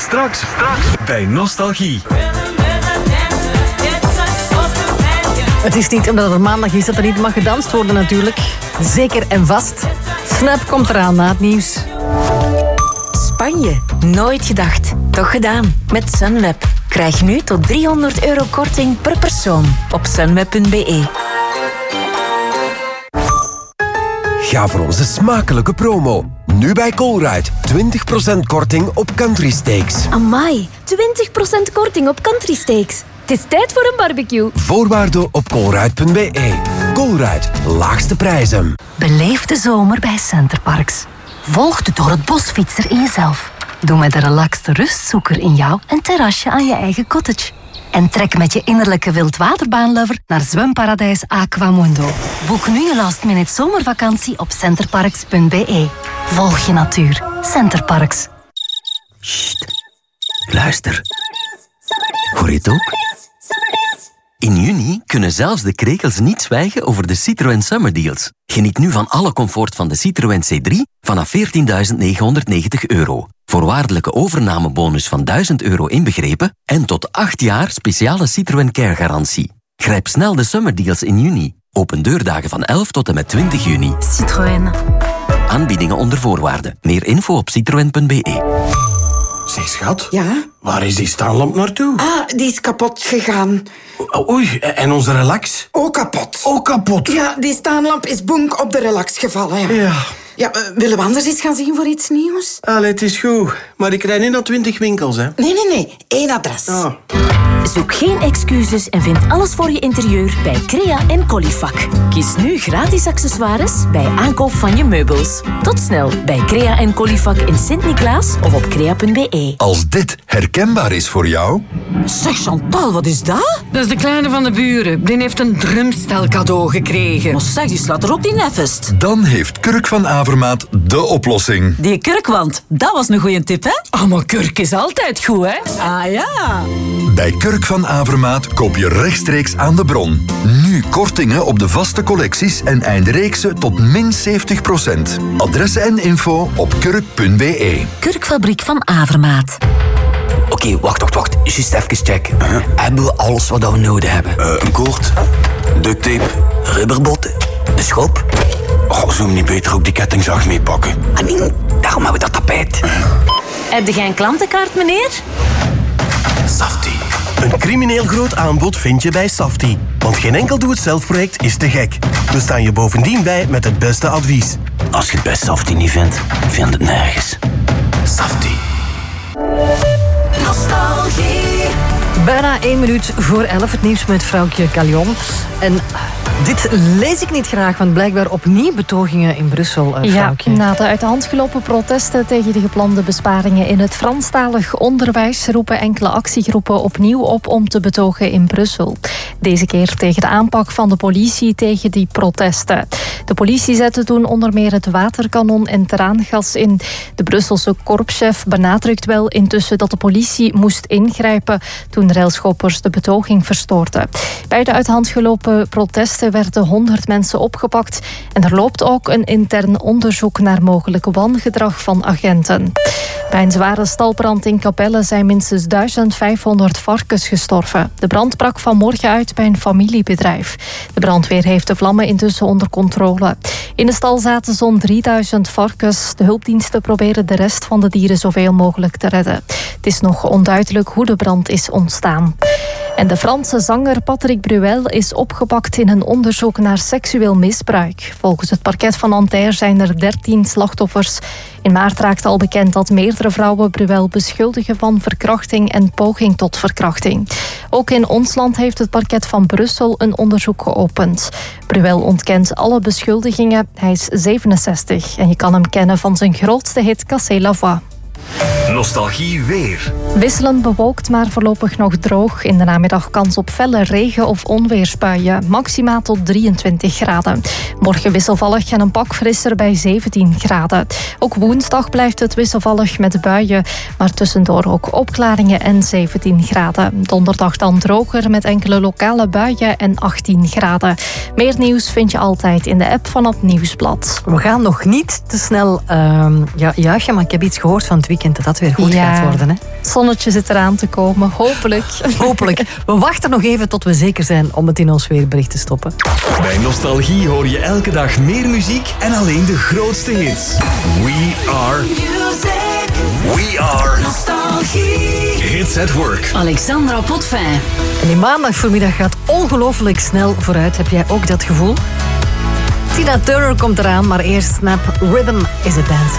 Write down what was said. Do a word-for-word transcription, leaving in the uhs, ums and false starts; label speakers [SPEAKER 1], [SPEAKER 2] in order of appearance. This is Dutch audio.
[SPEAKER 1] Straks, straks bij Nostalgie.
[SPEAKER 2] Het is niet omdat het maandag is dat er niet mag gedanst worden natuurlijk. Zeker en vast. Snap komt eraan na het nieuws.
[SPEAKER 3] Spanje. Nooit gedacht. Toch gedaan. Met Sunweb. Krijg nu tot driehonderd euro korting per persoon op sunweb punt b e.
[SPEAKER 4] Ga voor onze smakelijke promo. Nu bij Colruyt. twintig procent korting op country steaks.
[SPEAKER 5] Amai, twintig procent korting op country steaks. Het is tijd voor een barbecue.
[SPEAKER 4] Voorwaarden op colruyt punt b e. Colruyt, laagste prijzen.
[SPEAKER 6] Beleef de zomer bij Centerparks. Volg de door het bosfietser in jezelf. Doe met de relaxte rustzoeker in jou een terrasje aan je eigen cottage. En trek met je innerlijke wildwaterbaanlover naar zwemparadijs Aquamundo. Boek nu je last minute zomervakantie op centerparks punt b e. Volg je natuur. Centerparks.
[SPEAKER 7] Sst. Luister. Hoor je het ook? In juni kunnen zelfs de krekels niet zwijgen over de Citroën Summer Deals. Geniet nu van alle comfort van de Citroën C drie vanaf veertienduizend negenhonderdnegentig euro. Voorwaardelijke overnamebonus van duizend euro inbegrepen en tot acht jaar speciale Citroën Care garantie. Grijp snel de Summer Deals in juni. Open deurdagen van elf tot en met twintig juni.
[SPEAKER 6] Citroën.
[SPEAKER 7] Aanbiedingen onder voorwaarden. Meer info op citroën punt b e.
[SPEAKER 8] Zeg, schat.
[SPEAKER 9] Ja?
[SPEAKER 8] Waar is die staanlamp naartoe?
[SPEAKER 9] Ah, die is kapot gegaan.
[SPEAKER 8] Oei, en onze relax?
[SPEAKER 9] Ook kapot.
[SPEAKER 8] Ook kapot?
[SPEAKER 9] Ja, die staanlamp is bonk op de relax gevallen. Ja.
[SPEAKER 8] Ja.
[SPEAKER 9] Ja, uh, willen we anders eens gaan zien voor iets nieuws?
[SPEAKER 8] Allee, het is goed. Maar ik rijd niet naar twintig winkels, hè.
[SPEAKER 9] Nee, nee, nee. Eén adres.
[SPEAKER 8] Ah.
[SPEAKER 3] Zoek geen excuses en vind alles voor je interieur bij Crea en Colifac. Kies nu gratis accessoires bij aankoop van je meubels. Tot snel bij Crea en Colifac in Sint-Niklaas of op crea punt b e.
[SPEAKER 10] Als dit herkenbaar is voor jou...
[SPEAKER 2] Zeg Chantal, wat is dat? Dat is de kleine van de buren. Die heeft een drumstel cadeau gekregen. Maar zeg, die slaat er op die nefest.
[SPEAKER 10] Dan heeft Kurk van Avermaat de oplossing.
[SPEAKER 2] Die kurkwand, dat was een goeie tip, hè? Ah, maar kurk is altijd goed, hè? Ah ja.
[SPEAKER 10] Bij Kurk van Avermaat koop je rechtstreeks aan de bron. Nu kortingen op de vaste collecties en eindreeksen tot min zeventig procent. Adressen en info op kurk punt b e.
[SPEAKER 6] Kurkfabriek van Avermaat.
[SPEAKER 7] Oké, okay, wacht, wacht, wacht. Just even checken. Uh, hebben we alles wat we nodig hebben?
[SPEAKER 11] Uh, een koord, duct tape,
[SPEAKER 7] rubberbotten, een schop.
[SPEAKER 11] Oh, zullen we niet beter ook die kettingzaag meepakken?
[SPEAKER 7] I mean, daarom hebben we dat tapijt. Uh.
[SPEAKER 3] Heb je geen klantenkart, meneer?
[SPEAKER 12] Safti. Een crimineel groot aanbod vind je bij Safti. Want geen enkel doe-het-zelf-project is te gek. We staan je bovendien bij met het beste advies.
[SPEAKER 7] Als je het bij Safti niet vindt, vind het nergens.
[SPEAKER 12] Safti.
[SPEAKER 2] Nostalgie. Bijna één minuut voor elf, het nieuws met vrouwtje Callion. En dit lees ik niet graag, want blijkbaar opnieuw betogingen in Brussel, uh, vrouwtje.
[SPEAKER 13] Ja, na de uit de hand gelopen protesten tegen de geplande besparingen in het Franstalig onderwijs roepen enkele actiegroepen opnieuw op om te betogen in Brussel. Deze keer tegen de aanpak van de politie tegen die protesten. De politie zette toen onder meer het waterkanon en traangas in. De Brusselse korpschef benadrukt wel intussen dat de politie moest ingrijpen toen railschoppers de betoging verstoorden. Bij de uit de hand gelopen protesten werden honderd mensen opgepakt en er loopt ook een intern onderzoek naar mogelijk wangedrag van agenten. Bij een zware stalbrand in Capelle zijn minstens duizend vijfhonderd varkens gestorven. De brand brak vanmorgen uit bij een familiebedrijf. De brandweer heeft de vlammen intussen onder controle. In de stal zaten zo'n drieduizend varkens. De hulpdiensten proberen de rest van de dieren zoveel mogelijk te redden. Het is nog onduidelijk hoe de brand is ontstaan. En de Franse zanger Patrick Bruel is opgepakt in een onderzoek naar seksueel misbruik. Volgens het parket van Nanterre zijn er dertien slachtoffers. In maart raakte al bekend dat meerdere vrouwen Bruel beschuldigen van verkrachting en poging tot verkrachting. Ook in ons land heeft het parket van Brussel een onderzoek geopend. Bruel ontkent alle beschuldigingen. Hij is zevenenzestig en je kan hem kennen van zijn grootste hit Cassez la Voix.
[SPEAKER 1] Nostalgie weer.
[SPEAKER 13] Wisselend bewolkt, maar voorlopig nog droog. In de namiddag kans op felle regen- of onweersbuien. Maxima tot drieëntwintig graden. Morgen wisselvallig en een pak frisser bij zeventien graden. Ook woensdag blijft het wisselvallig met buien. Maar tussendoor ook opklaringen en zeventien graden. Donderdag dan droger met enkele lokale buien en achttien graden. Meer nieuws vind je altijd in de app van het Nieuwsblad.
[SPEAKER 2] We gaan nog niet te snel uh, ja, juichen, maar ik heb iets gehoord van het weekend dat dat weer goed
[SPEAKER 13] Ja.
[SPEAKER 2] gaat worden. Hè?
[SPEAKER 13] Het zonnetje zit eraan te komen, hopelijk.
[SPEAKER 2] Hopelijk. We wachten nog even tot we zeker zijn om het in ons weerbericht te stoppen.
[SPEAKER 1] Bij Nostalgie hoor je elke dag meer muziek en alleen de grootste hits. We are... We are... Nostalgie. Hits at work.
[SPEAKER 3] Alexandra Potvin.
[SPEAKER 2] En die maandag voormiddag gaat ongelooflijk snel vooruit. Heb jij ook dat gevoel? Tina Turner komt eraan, maar eerst Snap Rhythm is a Dancer.